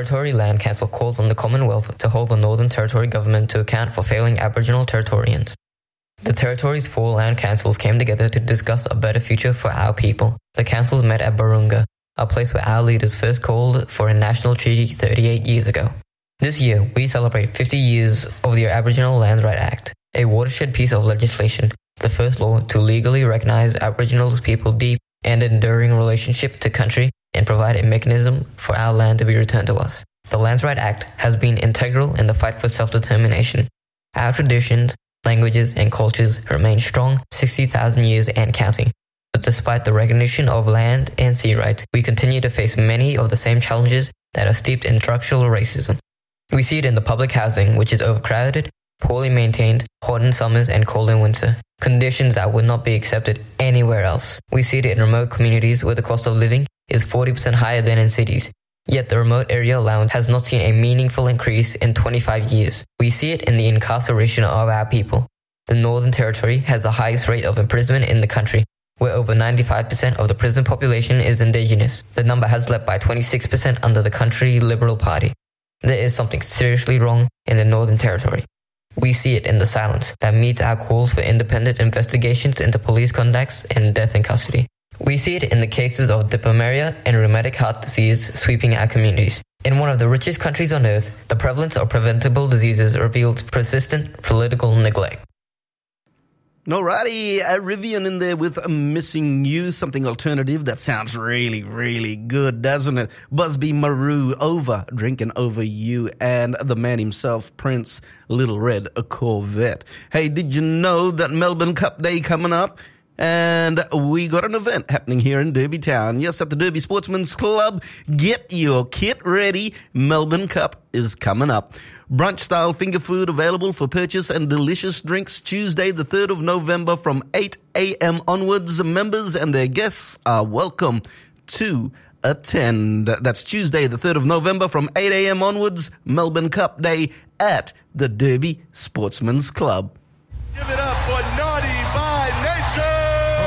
Territory Land Council calls on the Commonwealth to hold the Northern Territory government to account for failing Aboriginal Territorians. The Territory's 4 land councils came together to discuss a better future for our people. The councils met at Barunga, a place where our leaders first called for a national treaty 38 years ago. This year, we celebrate 50 years of the Aboriginal Lands Right Act, a watershed piece of legislation, the first law to legally recognise Aboriginal people's deep and enduring relationship to country and provide a mechanism for our land to be returned to us. The Lands Right Act has been integral in the fight for self-determination. Our traditions, languages and cultures remain strong 60,000 years and counting. But despite the recognition of land and sea rights, we continue to face many of the same challenges that are steeped in structural racism. We see it in the public housing, which is overcrowded, poorly maintained, hot in summers and cold in winter, conditions that would not be accepted anywhere else. We see it in remote communities where the cost of living is 40% higher than in cities. Yet the remote area allowance has not seen a meaningful increase in 25 years. We see it in the incarceration of our people. The Northern Territory has the highest rate of imprisonment in the country, where over 95% of the prison population is Indigenous. The number has leapt by 26% under the country Liberal Party. There is something seriously wrong in the Northern Territory. We see it in the silence that meets our calls for independent investigations into police conducts and death in custody. We see it in the cases of diplomaria and rheumatic heart disease sweeping our communities. In one of the richest countries on earth, the prevalence of preventable diseases revealed persistent political neglect. Alrighty, Rivian in there with Missing You, something alternative that sounds really, really good, doesn't it? Busby Maru over, Drinking Over You, and the man himself, Prince, Little Red, a Corvette. Hey, did you know that Melbourne Cup Day coming up? And we got an event happening here in Derby Town. Yes, at the Derby Sportsman's Club. Get your kit ready. Melbourne Cup is coming up. Brunch-style finger food available for purchase and delicious drinks Tuesday, the 3rd of November from 8 a.m. onwards. Members and their guests are welcome to attend. That's Tuesday, the 3rd of November from 8 a.m. onwards. Melbourne Cup Day at the Derby Sportsman's Club. Give it up.